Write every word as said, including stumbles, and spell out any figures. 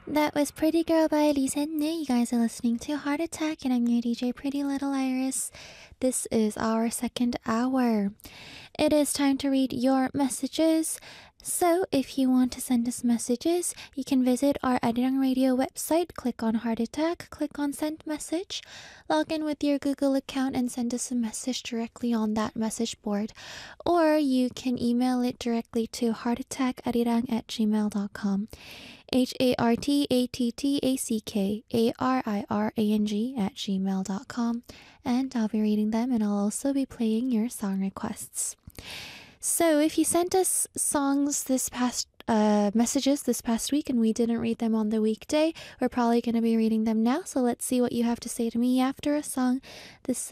That was Pretty Girl by Lee Sen-nee. You guys are listening to Heart Attack, and I'm your D J Pretty Little Iris. This is our second hour. It is time to read your messages. So, if you want to send us messages, you can visit our Arirang Radio website, click on Heart Attack, click on Send Message, log in with your Google account, and send us a message directly on that message board. Or you can email it directly to heartattackarirang at gmail dot com. H A R T A T T A C K A R I R A N G at gmail dot com. And I'll be reading them, and I'll also be playing your song requests. So if you sent us songs this past uh, messages this past week and we didn't read them on the weekday, we're probably going to be reading them now. So let's see what you have to say to me after a song. This